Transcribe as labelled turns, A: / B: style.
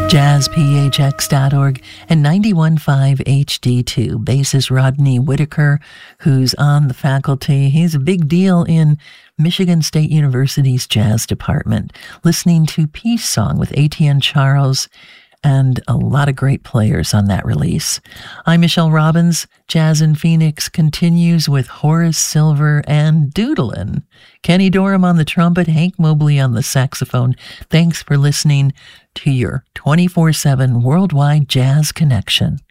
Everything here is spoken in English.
A: jazzphx.org and 91.5 HD2. Bassist Rodney Whitaker, who's on the faculty. He's a big deal in Michigan State University's jazz department. Listening to Peace Song with Etienne Charles and a lot of great players on that release. I'm Michelle Robbins. Jazz in Phoenix continues with Horace Silver and Doodlin'. Kenny Dorham on the trumpet, Hank Mobley on the saxophone. Thanks for listening to your 24/7 worldwide jazz connection.